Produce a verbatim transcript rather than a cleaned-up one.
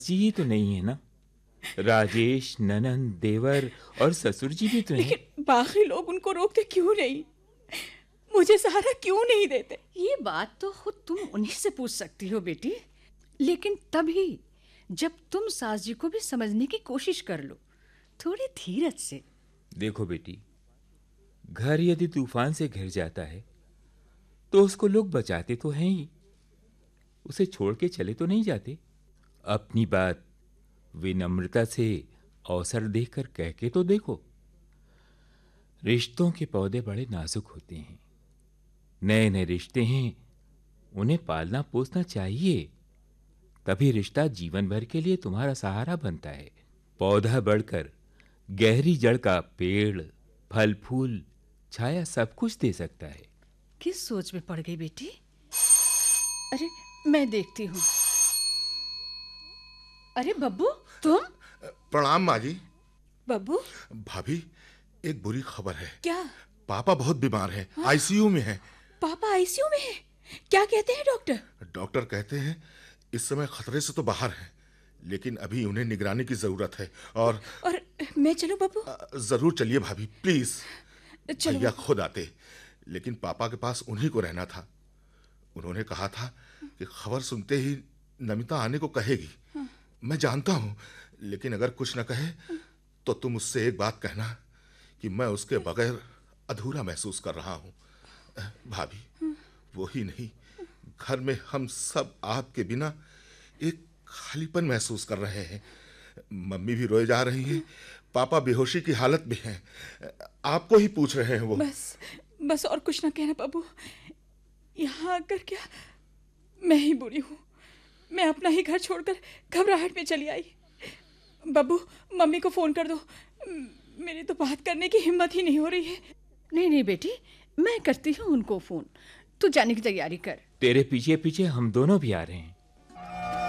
जी ही तो नहीं है ना? राजेश, ननंद, देवर और ससुर जी भी तो हैं। लेकिन बाकी लोग उनको रोकते क्यों नहीं? मुझे सहारा क्यों नहीं देते? ये बात तो खुद तुम उन्हीं से पूछ सकती हो बेटी, लेकिन तभी जब तुम सास जी को भी समझने की कोशिश कर लो, थोड़ी धीरज से। देखो बेटी, घर यदि तूफान से घिर जाता है तो उसको लोग बचाते तो हैं ही, उसे छोड़ के चले तो नहीं जाते। अपनी बात विनम्रता से अवसर देखकर कह के तो देखो। रिश्तों के पौधे बड़े नाजुक होते हैं, नए नए रिश्ते हैं, उन्हें पालना पोसना चाहिए, तभी रिश्ता जीवन भर के लिए तुम्हारा सहारा बनता है। पौधा बढ़कर गहरी जड़ का पेड़ फल फूल छाया सब कुछ दे सकता है। किस सोच में पड़ गई बेटी? अरे मैं देखती हूँ। अरे बब्बू, तुम? प्रणाम माँ जी। बब्बू, भाभी, एक बुरी खबर है। क्या? पापा बहुत बीमार हैं, हाँ? आईसीयू में हैं। पापा आईसीयू में हैं? क्या कहते हैं डॉक्टर? डॉक्टर कहते हैं इस समय खतरे से तो बाहर हैं, लेकिन अभी उन्हें निगरानी की जरूरत है। और और मैं चलूं बब्बू? जरूर चलिए भाभी, प्लीज। चलो भैया खुद आते, लेकिन पापा के पास उन्हीं को रहना था। उन्होंने कहा था कि खबर सुनते ही नमिता आने को कहेगी। हाँ। मैं जानता हूं, लेकिन अगर कुछ न कहे तो तुम उससे एक बात कहना कि मैं उसके बगैर अधूरा महसूस कर रहा हूं। भाभी, हाँ। वो ही नहीं, घर में हम सब आपके बिना एक खालीपन महसूस कर रहे हैं। मम्मी भी रोए जा रही हैं, पापा बेहोशी की हालत में हैं, आपको ही पूछ रहे हैं वो। बस बस और कुछ ना कहना बाबू। यहाँ आकर क्या मैं ही बुरी हूँ। मैं अपना ही घर छोड़कर घबराहट में चली आई। बाबू, मम्मी को फोन कर दो, मेरी तो बात करने की हिम्मत ही नहीं हो रही है। नहीं नहीं बेटी, मैं करती हूँ उनको फोन, तू जाने की तैयारी कर। तेरे पीछे पीछे हम दोनों भी आ रहे हैं।